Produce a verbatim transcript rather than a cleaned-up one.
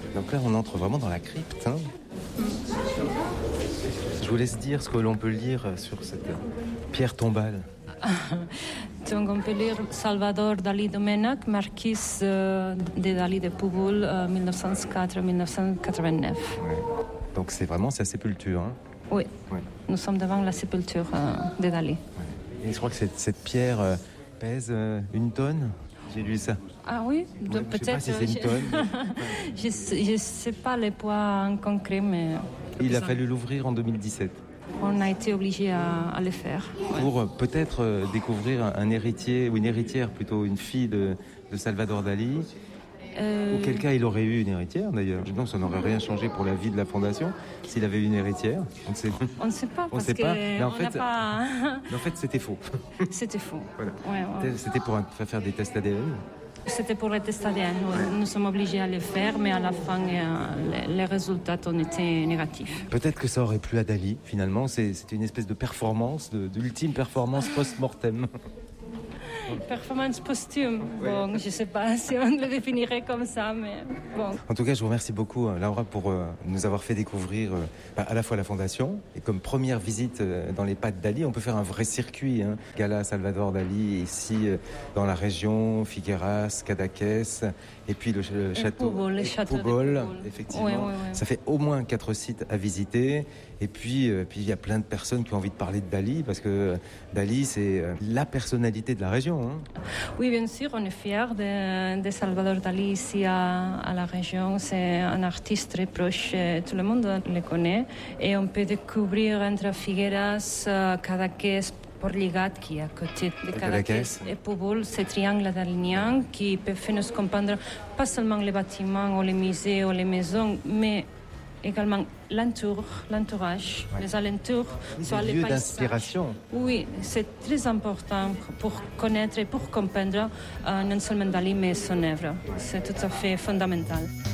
Donc là, on entre vraiment dans la crypte. Hein. Je vous laisse dire ce que l'on peut lire sur cette pierre tombale. Donc on peut lire Salvador Dalí Domènech, marquis euh, de Dalí de Púbol, euh, mille neuf cent quatre à mille neuf cent quatre-vingt-neuf. Ouais. Donc c'est vraiment sa sépulture. Hein. Oui, ouais. Nous sommes devant la sépulture euh, de Dalí. Ouais. Et je crois que cette, cette pierre euh, pèse euh, une tonne. J'ai lu ça. Ah oui, ouais, donc peut-être. Je sais pas si c'est une tonne. Je ne sais pas les poids en concret, mais. Il a fallu l'ouvrir en deux mille dix-sept. On a été obligé à, à le faire. Pour ouais. peut-être euh, découvrir un, un héritier, ou une héritière plutôt, une fille de, de Salvador Dalí. Euh... Auquel cas il aurait eu une héritière d'ailleurs. Non, ça n'aurait rien changé pour la vie de la fondation s'il avait eu une héritière. On ne sait, on ne sait pas on parce sait que pas. Mais en, fait, pas... mais en fait, c'était faux. C'était faux. Voilà. Ouais, ouais. C'était pour un, faire des tests A D N. C'était pour les tests A D N. Nous, nous sommes obligés à le faire, mais à la fin, euh, les, les résultats ont été négatifs. Peut-être que ça aurait plu à Dalí, finalement. C'est, c'était une espèce de performance, de, d'ultime performance post-mortem. Performance posthume. Bon, ouais. Je ne sais pas si on le définirait comme ça, mais bon. En tout cas, je vous remercie beaucoup, Laura, pour euh, nous avoir fait découvrir euh, bah, à la fois la Fondation et comme première visite euh, dans les pas de Dalí, on peut faire un vrai circuit. Hein. Gala Salvador Dalí, ici, euh, dans la région, Figueras, Cadaqués, et puis le, le château Púbol, le château Púbol, effectivement. Ouais, ouais, ouais. Ça fait au moins quatre sites à visiter. Et puis, euh, puis il y a plein de personnes qui ont envie de parler de Dalí, parce que Dalí, c'est euh, la personnalité de la région. Hein. Oui, bien sûr, on est fiers de, de Salvador Dalí ici à, à la région. C'est un artiste très proche, tout le monde le connaît. Et on peut découvrir entre Figueras, Cadaqués, Portligat, qui est à côté de Cadaqués, et Púbol, ce triangle dalinien qui peut faire nous comprendre pas seulement les bâtiments ou les musées ou les maisons, mais également l'entour, l'entourage, ouais. Les alentours, oui, soit les lieux paysages. D'inspiration. Oui, c'est très important pour connaître et pour comprendre euh, non seulement Dalí, mais son œuvre. C'est tout à fait fondamental.